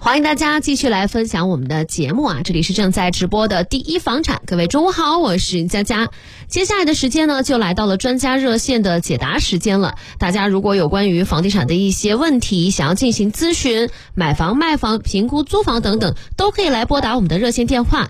欢迎大家继续来分享我们的节目啊！这里是正在直播的第一房产，各位中午好，我是佳佳。接下来的时间呢，就来到了专家热线的解答时间了。大家如果有关于房地产的一些问题，想要进行咨询、买房、卖房、评估、租房等等，都可以来拨打我们的热线电话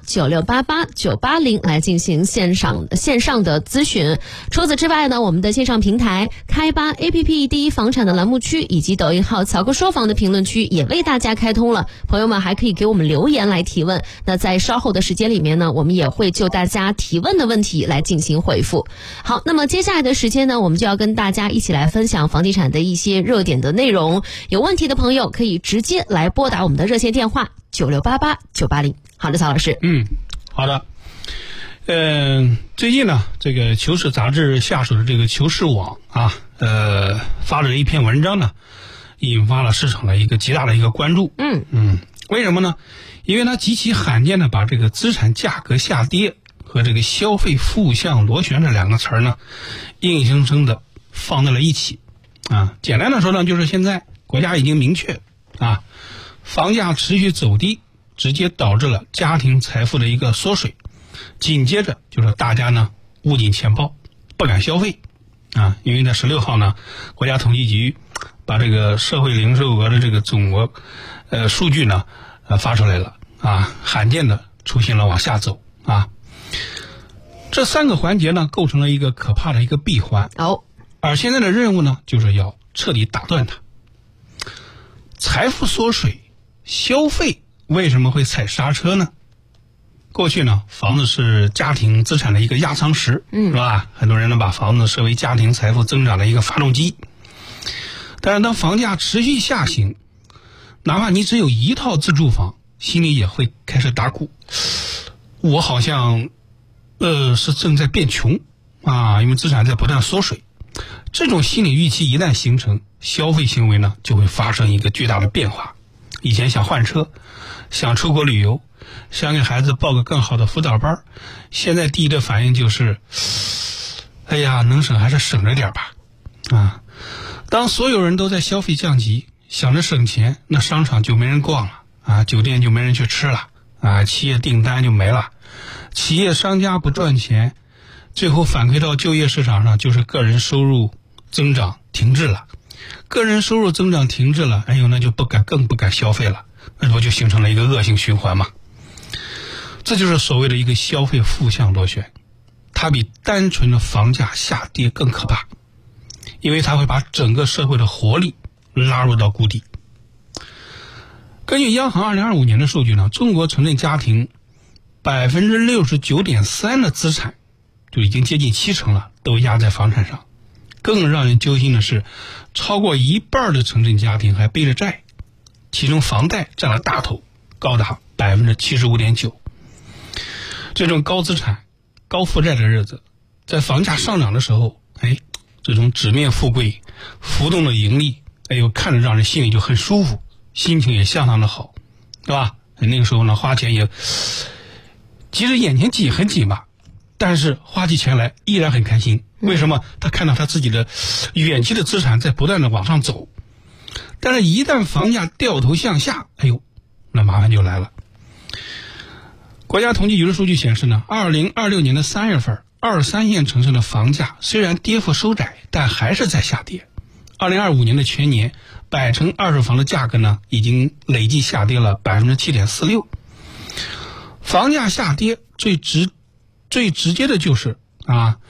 9688-980来进行线上的咨询。除此之外呢，我们的线上平台开吧 APP 第一房产的栏目区以及抖音号曹哥说房的评论区也为大家开通了。朋友们还可以给我们留言来提问，那在稍后的时间里面呢，我们也会就大家提问的问题来进行回复。好，那么接下来的时间呢，我们就要跟大家一起来分享房地产的一些热点的内容。有问题的朋友可以直接来拨打我们的热线电话9688-980。好的，曹老师。 好的。最近呢，这个求是杂志下属的这个求是网啊，发了一篇文章呢，引发了市场的一个极大的一个关注。为什么呢？因为它极其罕见的把这个资产价格下跌和这个消费负向螺旋这两个词儿呢，硬生生的放在了一起。简单的说呢，就是现在国家已经明确房价持续走低，直接导致了家庭财富的一个缩水。紧接着就是大家呢捂紧钱包，不敢消费因为在16号呢，国家统计局把这个社会零售额的这个总额数据呢发出来了罕见的出现了往下走这3个环节呢构成了一个可怕的一个闭环而现在的任务呢就是要彻底打断它。财富缩水，消费为什么会踩刹车呢？过去呢，房子是家庭资产的一个压舱石，是吧？很多人呢把房子视为家庭财富增长的一个发动机。但是当房价持续下行，哪怕你只有一套自住房，心里也会开始打鼓。我好像是正在变穷因为资产在不断缩水。这种心理预期一旦形成，消费行为呢就会发生一个巨大的变化。以前想换车，想出国旅游，想给孩子报个更好的辅导班，现在第一的反应就是哎呀，能省还是省着点吧当所有人都在消费降级，想着省钱，那商场就没人逛了酒店就没人去吃了企业订单就没了，企业商家不赚钱，最后反馈到就业市场上就是个人收入增长停滞了。个人收入增长停滞了，那就更不敢消费了，那不就形成了一个恶性循环吗？这就是所谓的一个消费负向螺旋，它比单纯的房价下跌更可怕，因为它会把整个社会的活力拉入到谷底。根据央行2025年的数据呢，中国城镇家庭 69.3% 的资产就已经接近70%了，都压在房产上。更让人揪心的是，超过一半的城镇家庭还背着债，其中房贷占了大头，高达 75.9%。 这种高资产高负债的日子，在房价上涨的时候这种纸面富贵浮动的盈利看着让人心里就很舒服，心情也相当的好，对吧？那个时候呢，花钱也即使眼前挤很紧吧，但是花起钱来依然很开心。为什么？他看到他自己的远期的资产在不断的往上走。但是一旦房价掉头向下，那麻烦就来了。国家统计局的数据显示呢，2026年的3月份，2、3线城市的房价虽然跌幅收窄，但还是在下跌。2025年的全年，100成二手房的价格呢，已经累计下跌了 7.46%。房价下跌最直接的就是